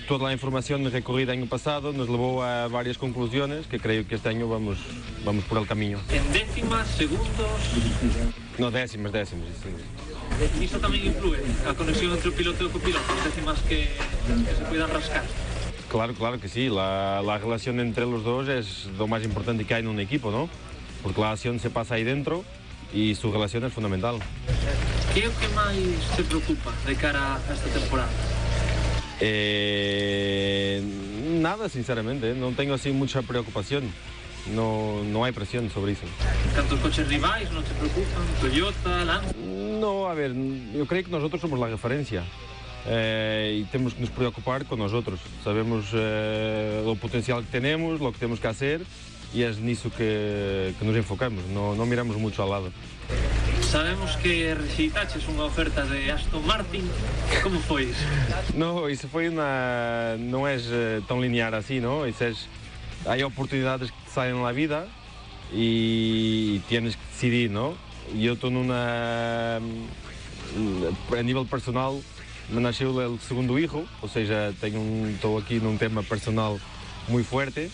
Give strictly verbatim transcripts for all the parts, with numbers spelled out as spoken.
toda la información recorrida año pasado nos llevó a varias conclusiones que creo que este año vamos, vamos por el camino. ¿En décimas, segundos? No, décimas, décimas. Sí. ¿Isto tamén influye a conexión entre o piloto e o copiloto? Décimas que, que se puedan rascar. Claro, claro que sí. La, la relación entre los dos es lo más importante que hay en un equipo, ¿no? Porque la acción se pasa ahí dentro y su relación es fundamental. ¿Qué es lo que más te preocupa de cara a esta temporada? Eh, nada, sinceramente, no tengo así mucha preocupación. No, no hay presión sobre eso. ¿Tantos coches rivales no te preocupan? ¿Toyota, Lancia? No, a ver, yo creo que nosotros somos la referencia eh, y tenemos que nos preocupar con nosotros. Sabemos eh, lo potencial que tenemos, lo que tenemos que hacer y es en eso que, que nos enfocamos, no, no miramos mucho al lado. Sabemos que rexeitaches unha oferta de Aston Martin. Como foi iso? No, isso foi uma... não é tão linear assim, não? Isso é... Hay oportunidades que te salen en la vida y tienes que decidir, ¿no? Yo estoy en una... A nivel personal, me nació el segundo hijo, o sea, tengo un... estoy aquí en un tema personal muy fuerte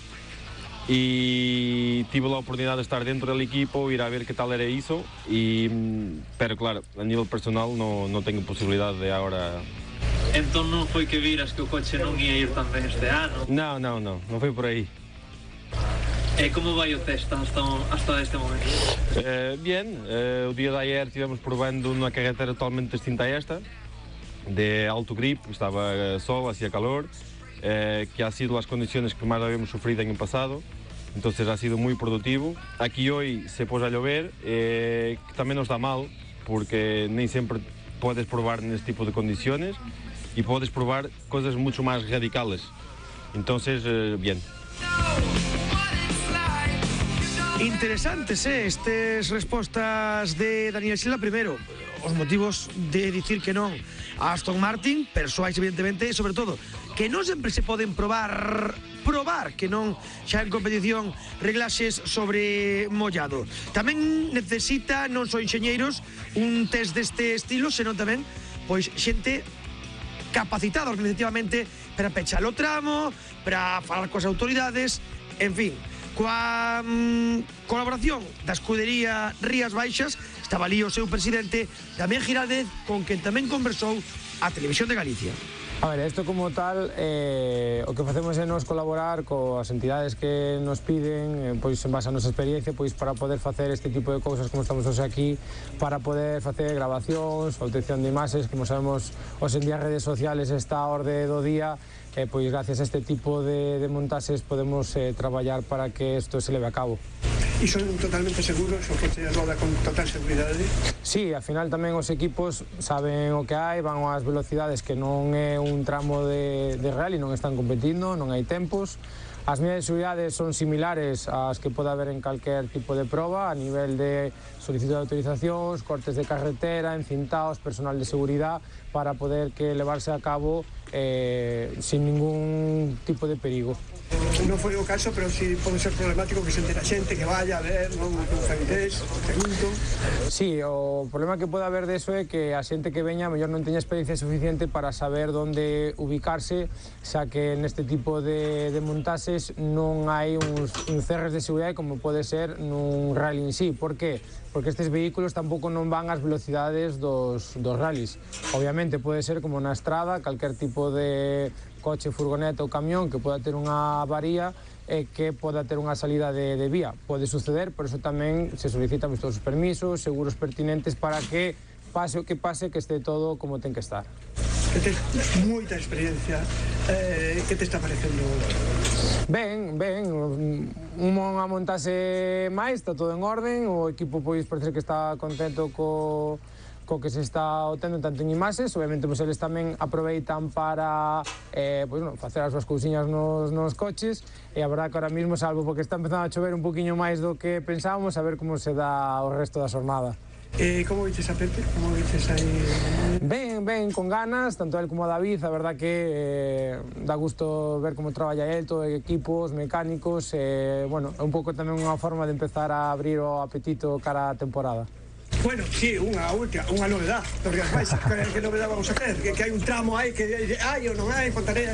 y tuve la oportunidad de estar dentro del equipo, ir a ver qué tal era eso, y... pero claro, a nivel personal no, no tengo posibilidad de ahora... Entón non foi que viras que o coche non ia ir tan ben este ano? No, no, no, non foi por aí. E como vai o test hasta, hasta este momento? Eh, bien, eh, o día de ayer estivemos probando unha carretera totalmente distinta a esta, de alto grip, estaba sol, hacía calor, eh, que ha sido las condiciones que más habíamos sufrido el año pasado, entonces ha sido muy productivo. Aquí hoy se pone a llover, eh, que también nos da mal, porque ni siempre puedes probar en este tipo de condiciones y puedes probar cosas mucho más radicales, entonces, eh, bien. Interesantes, eh, estas respostas de Daniel Silva. Primeiro, os motivos de dicir que non a Aston Martin, persoais evidentemente, e sobre todo, que non sempre se poden probar probar que non xa en competición reglaxes sobre mollado. Tamén necesita, non só enxeñeiros, un test deste estilo, senón tamén pois xente capacitada organizativamente para pechar o tramo, para falar coas autoridades, en fin. Coa mm, colaboración da escudería Rías Baixas estaba ali o seu presidente Damián Giraldez, con quen tamén conversou a Televisión de Galicia. A ver, isto como tal, eh, o que facemos é nos colaborar coas entidades que nos piden, eh, pois en base a nosa experiencia, pois para poder facer este tipo de cousas como estamos hoxe aquí, para poder facer grabacións, obtención de imaxes, como sabemos, hoxe en día redes sociales está a orde do día, eh, pois gracias a este tipo de, de montaxes podemos eh, traballar para que isto se leve a cabo. E son totalmente seguros, o que se roda con total seguridade? Sí, ao final tamén os equipos saben o que hai, van ás velocidades que non é un tramo de, de rally, non están competindo, non hai tempos. As medidas de seguridade son similares ás que pode haber en calquer tipo de proba, a nivel de solicitud de autorizacións, cortes de carretera, encintados, personal de seguridade, para poder que levarse a cabo eh, sin ningún tipo de perigo. Non foi o caso, pero si pode ser problemático que se entera xente, que vaya a ver, non un francés, pregunto. Sí, o problema que pode haber deso é que a xente que veña a mellor non teña experiencia suficiente para saber onde ubicarse, xa que neste tipo de, de montaxes non hai uns, uns cerres de seguridade como pode ser nun rally en sí. Por que? Porque estes vehículos tampouco non van ás velocidades dos, dos rallies. Obviamente pode ser como na estrada, calquer tipo de coche, furgoneta ou camión que poda ter unha avaría e que poda ter unha salida de, de vía. Pode suceder, por eso tamén se solicitan todos os permisos, seguros pertinentes para que pase o que pase, que este todo como ten que estar. Que tes moita experiencia, eh, que te está parecendo? Ben, ben, unha montase máis, está todo en orden, o equipo pois parece que está contento co co que se está obtendo tanto en imaxes, obviamente pois eles tamén aproveitan para eh, pois, no, facer as súas cousiñas nos, nos coches, e a verdade que ahora mismo, salvo porque está empezando a chover un poquinho máis do que pensábamos, a ver como se dá o resto da xornada. Eh, como viches a Pepe? Como viches aí? Ben, ben, con ganas, tanto él como a David, a verdad que eh, dá gusto ver como traballa él, todo o equipo, os mecánicos, e, eh, bueno, é un pouco tamén unha forma de empezar a abrir o apetito cara a temporada. Bueno, sí, unha última, unha novedad, dos Rías Baixas, que, que novedad vamos a ter? Que, que hai un tramo aí que hai ou non hai, Fontaneda